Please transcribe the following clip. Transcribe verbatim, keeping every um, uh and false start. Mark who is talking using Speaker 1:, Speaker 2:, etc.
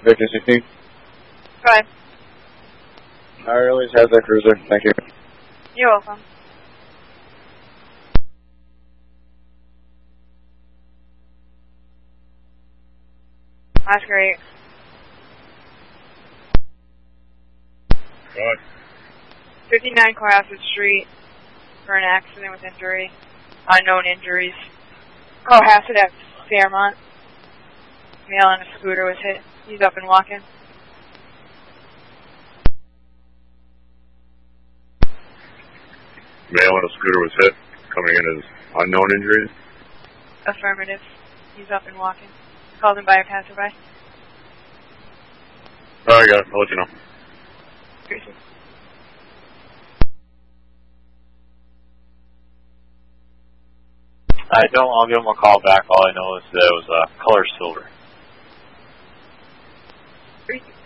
Speaker 1: Victor sixteen.
Speaker 2: Go ahead.
Speaker 1: I release has that cruiser. Thank you.
Speaker 2: You're welcome. That's great.
Speaker 3: What?
Speaker 2: fifty-nine Cohasset Street for an accident with injury. Unknown injuries. Cohasset at Fairmont. Male on a scooter was hit. He's up and walking.
Speaker 3: Male on a scooter was hit, coming in as unknown injuries.
Speaker 2: Affirmative. He's up and walking. Called in by a passerby.
Speaker 3: Oh, I got it. I'll let you know.
Speaker 2: Appreciate it.
Speaker 4: I don't. I'll give him a call back. All I know is that it was uh, color silver.
Speaker 2: Appreciate it.